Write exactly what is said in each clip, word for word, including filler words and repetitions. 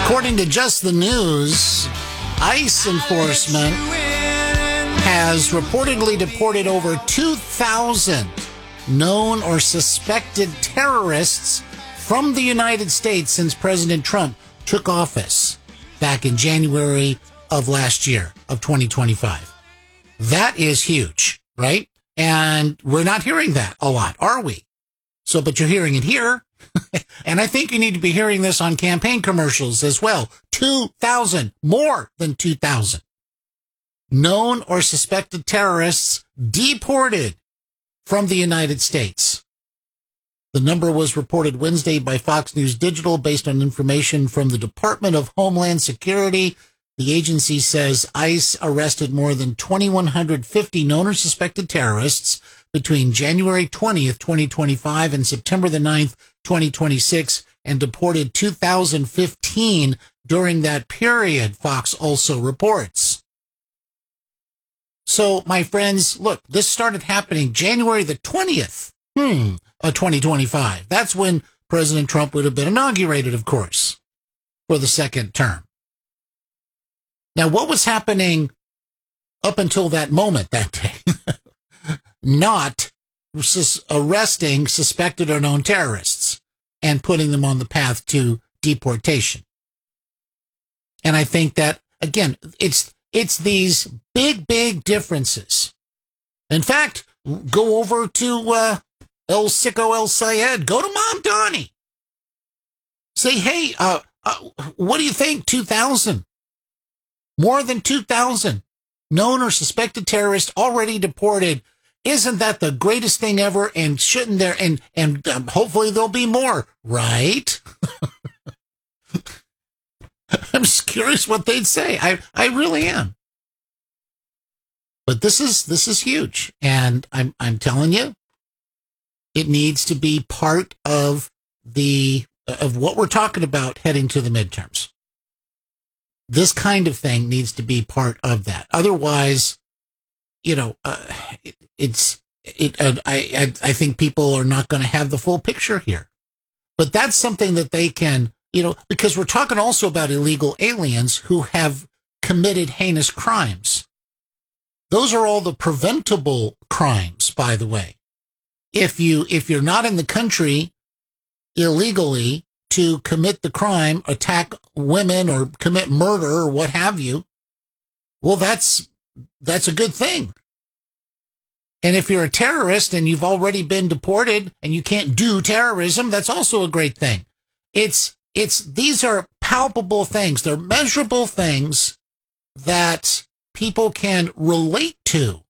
According to Just the News, ICE enforcement has reportedly deported over two thousand known or suspected terrorists from the United States since President Trump took office back in January of last year, of twenty twenty-five. That is huge, right? And we're not hearing that a lot, are we? So, but you're hearing it here. And I think you need to be hearing this on campaign commercials as well. two thousand, more than two thousand. Known or suspected terrorists deported from the United States. The number was reported Wednesday by Fox News Digital based on information from the Department of Homeland Security. The agency says ICE arrested more than two thousand one hundred fifty known or suspected terrorists between January twentieth, twenty twenty-five and September the ninth, twenty twenty-six, and deported two thousand fifteen during that period, Fox also reports. So, my friends, look, this started happening January the twentieth, hmm, of twenty twenty-five. That's when President Trump would have been inaugurated, of course, for the second term. Now, what was happening up until that moment that day? Not sus- arresting suspected or known terrorists and putting them on the path to deportation. And I think that, again, it's it's these big, big differences. In fact, go over to uh, El Sicko El Sayed. Go to Mom Donnie. Say, hey, uh, uh, what do you think? two thousand. More than two thousand known or suspected terrorists already deported. Isn't that the greatest thing ever? And shouldn't there, and, and um, hopefully there'll be more, right? I'm just curious what they'd say. I, I really am. But this is, this is huge. And I'm, I'm telling you, it needs to be part of the, of what we're talking about heading to the midterms. This kind of thing needs to be part of that. Otherwise, you know, uh, it, it's, it, uh, I, I, I think people are not going to have the full picture here. But that's something that they can, you know, because we're talking also about illegal aliens who have committed heinous crimes. Those are all the preventable crimes, by the way. If you, if you're not in the country illegally to commit the crime, attack women or commit murder or what have you, well, that's, that's a good thing. And if you're a terrorist and you've already been deported and you can't do terrorism, that's also a great thing. It's, it's, these are palpable things. They're measurable things that people can relate to.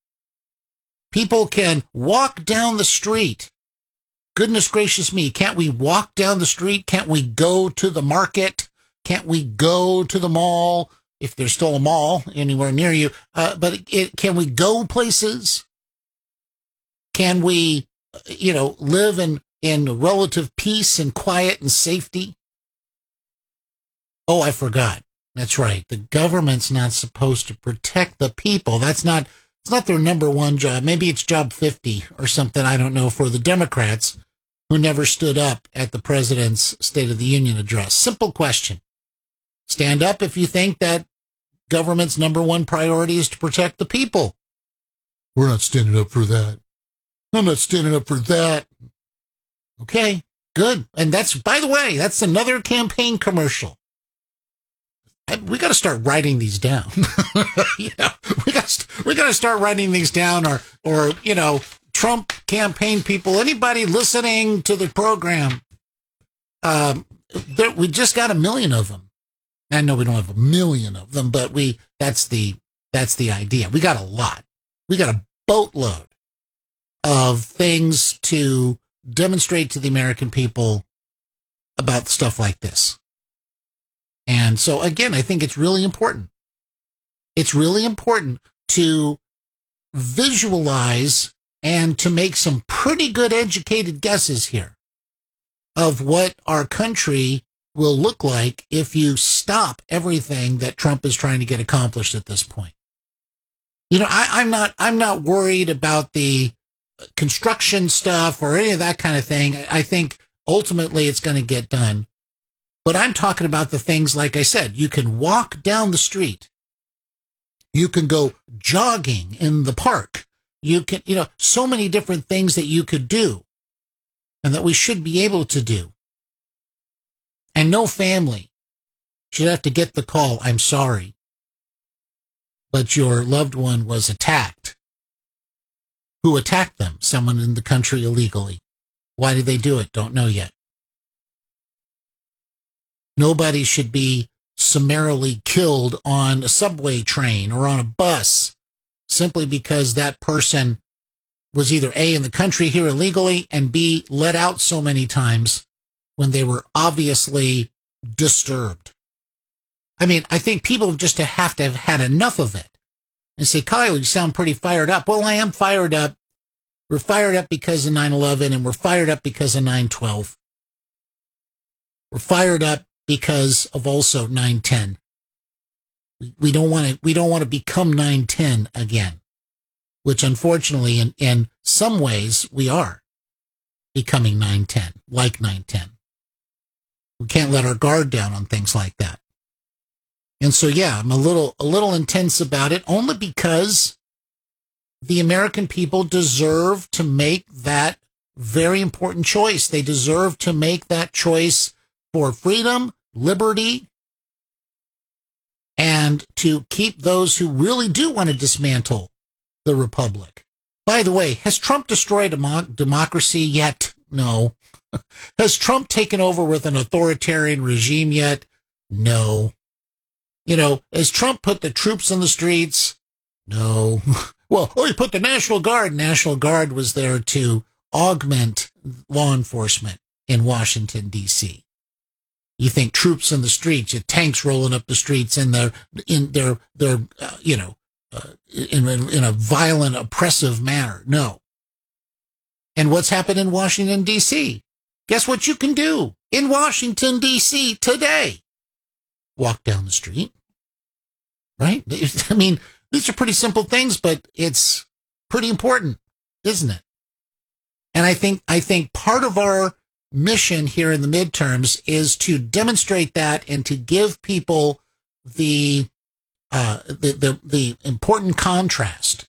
People can walk down the street. Goodness gracious me, can't we walk down the street? Can't we go to the market? Can't we go to the mall, if there's still a mall anywhere near you? Uh, but it, can we go places? Can we, you know, live in, in relative peace and quiet and safety? Oh, I forgot. That's right. The government's not supposed to protect the people. That's not, it's not their number one job. Maybe it's job fifty or something, I don't know, for the Democrats, who never stood up at the president's State of the Union address. Simple question. Stand up if you think that government's number one priority is to protect the people. We're not standing up for that. I'm not standing up for that. Okay, good. And that's, by the way, that's another campaign commercial. We got to start writing these down. you know, we got we got to start writing these down, or or you know, Trump campaign people, anybody listening to the program, um, there, we just got a million of them. I know we don't have a million of them, but we that's the that's the idea. We got a lot. We got a boatload of things to demonstrate to the American people about stuff like this. And so, again, I think it's really important. It's really important to visualize and to make some pretty good educated guesses here of what our country will look like if you stop everything that Trump is trying to get accomplished at this point. You know, I, I'm not, I'm not worried about the construction stuff or any of that kind of thing. I think ultimately it's going to get done. But I'm talking about the things, like I said, you can walk down the street. You can go jogging in the park. You can, you know, so many different things that you could do and that we should be able to do. And no family should have to get the call, I'm sorry, but your loved one was attacked. Who attacked them? Someone in the country illegally. Why did they do it? Don't know yet. Nobody should be summarily killed on a subway train or on a bus simply because that person was either A, in the country here illegally, and B, let out so many times when they were obviously disturbed. I mean, I think people just have to have had enough of it and say, Kyle, you sound pretty fired up. Well, I am fired up. We're fired up because of nine eleven, and we're fired up because of nine twelve. We're fired up because of also nine ten. We, we don't want to, we don't want to become nine ten again, which unfortunately in, in some ways we are becoming nine ten, like nine ten. We can't let our guard down on things like that. And so, yeah, I'm a little, a little intense about it, only because the American people deserve to make that very important choice. They deserve to make that choice for freedom, liberty, and to keep those who really do want to dismantle the republic. By the way, has Trump destroyed demo- democracy yet? No. Has Trump taken over with an authoritarian regime yet? No. You know, has Trump put the troops on the streets? No. Well, oh, he put the National Guard. National Guard was there to augment law enforcement in Washington, D C. You think troops in the streets, your tanks rolling up the streets in their, in their, their, uh, you know, uh, in, in a violent, oppressive manner. No. And what's happened in Washington, D C? Guess what you can do in Washington, D C today? Walk down the street, right? I mean, these are pretty simple things, but it's pretty important, isn't it? And I think, I think part of our mission here in the midterms is to demonstrate that and to give people the, uh, the, the, the important contrast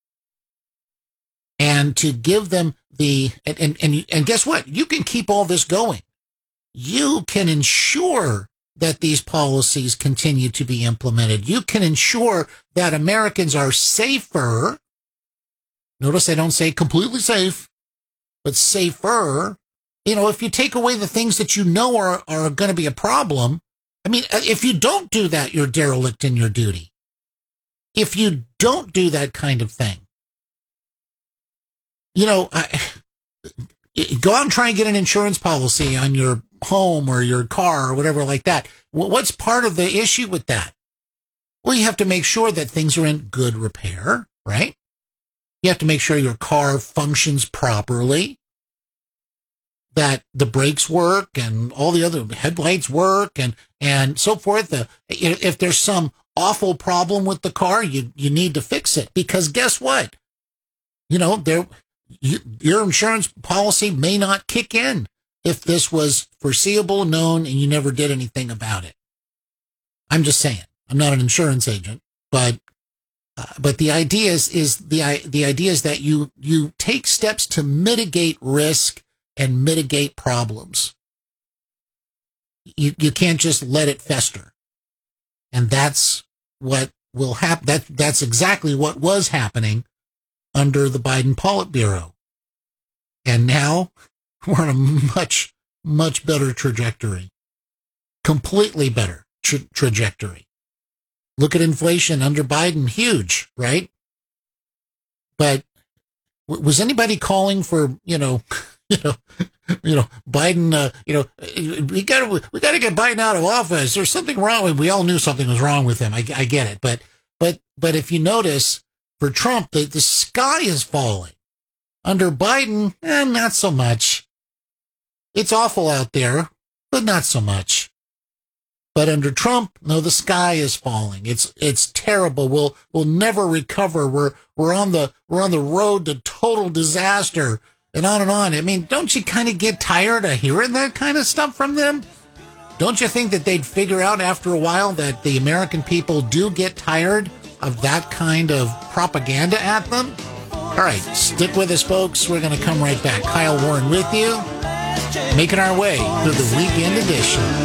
and to give them the, and, and, and, and guess what? You can keep all this going. You can ensure that these policies continue to be implemented. You can ensure that Americans are safer. Notice I don't say completely safe, but safer. You know, if you take away the things that you know are, are going to be a problem, I mean, if you don't do that, you're derelict in your duty. If you don't do that kind of thing, you know, I, go out and try and get an insurance policy on your home or your car or whatever like that. What's part of the issue with that? Well, you have to make sure that things are in good repair, right? You have to make sure your car functions properly, that the brakes work and all the other headlights work and, and so forth. The, if there's some awful problem with the car, you, you need to fix it, because guess what? You know, there, you, your insurance policy may not kick in if this was foreseeable, known, and you never did anything about it. I'm just saying. I'm not an insurance agent, but uh, but the idea is is the the idea is that you you take steps to mitigate risk and mitigate problems. You you can't just let it fester, and that's what will happen. That that's exactly what was happening under the Biden Politburo, and now we're on a much, much better trajectory. Completely better tra- trajectory. Look at inflation under Biden, huge, right? But w- was anybody calling for, you know, you know, you know, Biden, uh, you know, we got to we got to get Biden out of office. There's something wrong with. We all knew something was wrong with him. I, I get it, but but but if you notice, for Trump, the, the sky is falling. Under Biden, eh, not so much. It's awful out there, but not so much. But under Trump, no, the sky is falling. It's it's terrible. We'll we'll never recover. We're we're on the we're on the road to total disaster, and on and on. I mean, don't you kind of get tired of hearing that kind of stuff from them? Don't you think that they'd figure out after a while that the American people do get tired of that kind of propaganda at them? All right, stick with us, folks. We're going to come right back. Kyle Warren with you, making our way through the weekend edition